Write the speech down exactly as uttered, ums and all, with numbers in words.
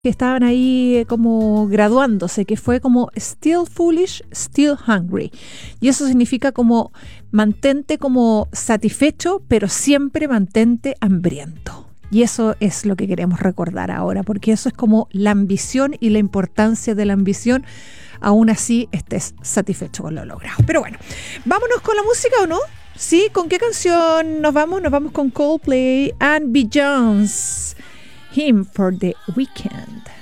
que estaban ahí como graduándose, que fue como still foolish, still hungry. Y eso significa como mantente como satisfecho, pero siempre mantente hambriento. Y eso es lo que queremos recordar ahora, porque eso es como la ambición y la importancia de la ambición. Aún así estés satisfecho con lo logrado. Pero bueno, vámonos con la música, ¿o no? Sí, ¿con qué canción nos vamos? Nos vamos con Coldplay and Beyoncé. Him for the Weekend.